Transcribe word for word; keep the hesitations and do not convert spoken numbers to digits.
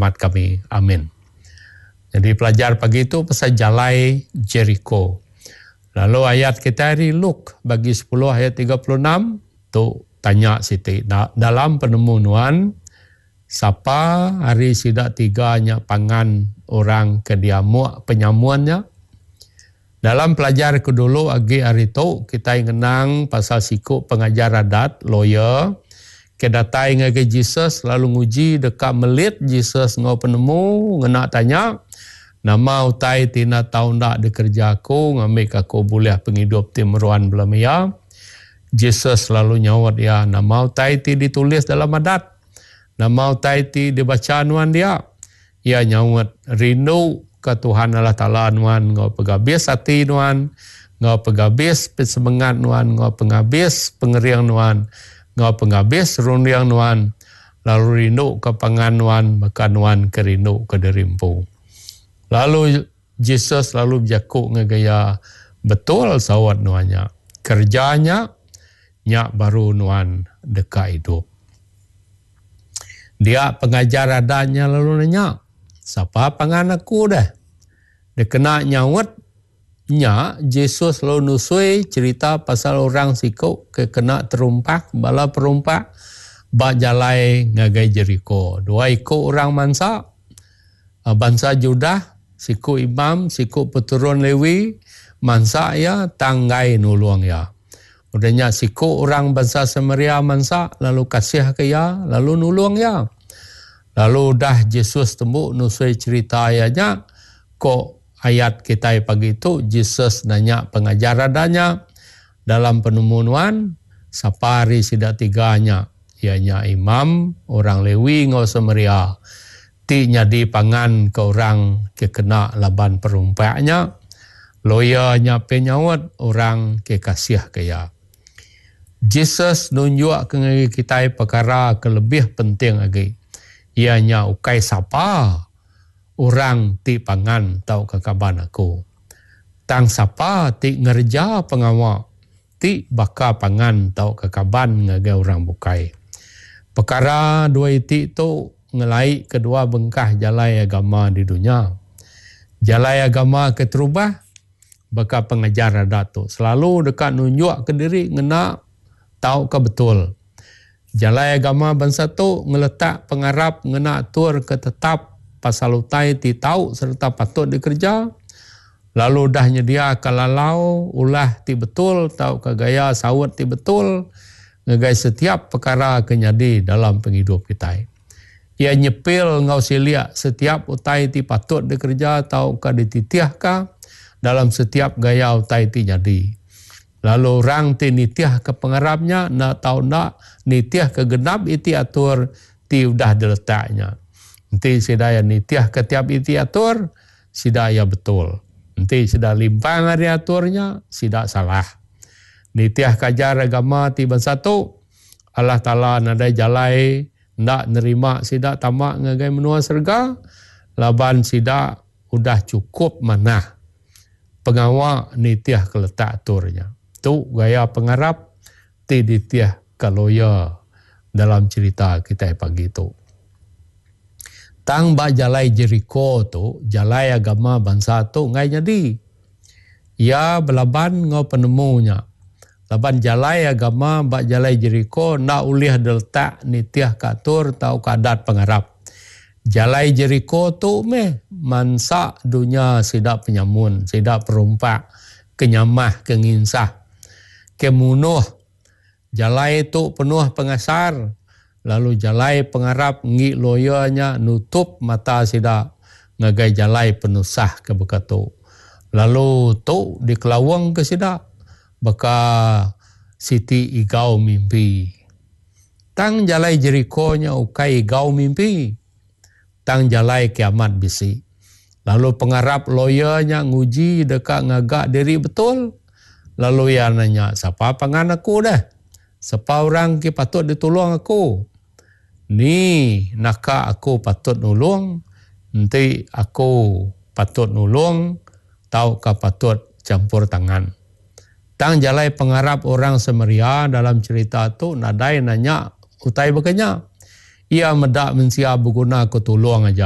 rahmat kami. Amin. Jadi pelajar pagi itu pasal jalai Jericho. Lalu ayat kita hari Luk bagi sepuluh ayat tiga puluh enam tu tanya Siti dalam penemuan siapa hari sidak tiganya pangan orang kediamu penyamuannya. Dalam pelajar kedulu agi hari tu kita ngenang pasal siku pengajar adat lawyer kedatai ngage Jesus lalu nguji dekat melit Jesus ngau penemu ngena tanya nama utai tina tahu ndak dikerja aku ngambil aku boleh penghidup timuruan belamia. Jesus selalu nyawat dia nama utai ti ditulis dalam adat. Nama utai ti dibaca nuan dia. Ia nyawat rindu ke Tuhan Allah Ta'ala nuan ngau pegabis hati nuan ngau pegabis semangat nuan ngau pengabis pengeriang nuan ngau pengabis rundiang nuan lalu rindu ke pangan nuan maka nuan kerindu ke derimpu. Lalu Jesus lalu berjakuk ngegaya betul sawat nuannya. Kerjanya nyak baru nuan dekat hidup. Dia pengajar adanya lalu nanya, siapa pangan aku dah? Dia kena nyawat nyak Jesus lalu nusui cerita pasal orang sikuk ke kena terumpak bala perumpak bak jalai ngagai Jericho. Dua ikut orang mansa bangsa Judah siku imam, siku peturun Lewi, mansa ya tanggai nulung ya. Udahnya siku orang bangsa Samaria mansa, lalu kasih ke ya, lalu nulung ya. Lalu dah Jesus tembuk nusui cerita ayahnya, kok ayat kita pagi itu, Jesus nanya pengajar adanya, dalam penemuan, sapari sidak tiganya, ianya imam, orang Lewi ngau Samaria. Ti nyadi pangan ke orang ke kena laban perumpaknya, loyanya penyawat orang ke kasih kaya. Jesus nunjuk ke kita perkara ke lebih penting lagi. Ianya ukai sapa orang ti pangan tau kekaban aku. Tang sapa ti ngerja pengawak ti baka pangan tau kekaban ngagai orang bukai. Perkara dua iti tu ngelai kedua bengkah jalai agama di dunia. Jalai agama keterubah baka pengajar adat tu. Selalu dekat nunjuk ke diri ngena tahu ke betul. Jalai agama bangsa tu ngeletak pengarap ngena atur ke tetap pasal utai ti tahu serta patut dikerja. Lalu dah nyedia kalalau ulah ti betul tahu ke gaya sawat ti betul ngegai setiap perkara kenyadi dalam penghidup kita. Ia nyepil ngau silia setiap utai ti patut dikerja atau ka dititiah ka dalam setiap gaya utai ti jadi. Lalu orang ti nitiah ke pengarapnya nak tahu nak nitiah ke genap iti atur ti udah diletaknya. Nanti sidaya nitiah ke tiap iti atur sidaya betul. Nanti sudah limpang hari aturnya sidak salah. Nitiah kajar agama ti bangsa tu Allah Ta'ala nadai jalai ndak nerima sidak tamak ngagai menua serga, laban sidak udah cukup manah pengawak nitiah keletak aturnya. Tu gaya pengarap ti ditiah kaloya dalam cerita kita pagi tu. Tang ba jalai Jericho tu, jalai agama bangsa tu ngai jadi. Ia belaban ngau penemunya. Laban jalai agama bak jalai Jericho nak ulih deltak nitiah katur tau kadat pengarap. Jalai Jericho tu meh mansa dunia sidak penyamun, sidak perumpak, kenyamah, kenginsah, kemunuh. Jalai tu penuh pengasar. Lalu jalai pengarap ngi loyanya nutup mata sidak ngagai jalai penusah ke bekatu. Lalu tu dikelawang ke sidak. Baka Siti igau mimpi. Tang jalai Jericho-nya ukai igau mimpi. Tang jalai kiamat bisi. Lalu pengarap loyanya nguji dekat ngagak diri betul. Lalu ia nanya, siapa pangan aku dah? Siapa orang ki patut ditolong aku? Ni nakak aku patut nulung. Nanti aku patut nulung. Tau ka patut campur tangan. Tang jalai pengarap orang Samaria dalam cerita tu nadai nanya utai bekenya. Ia medak mensia berguna aku tolong aja.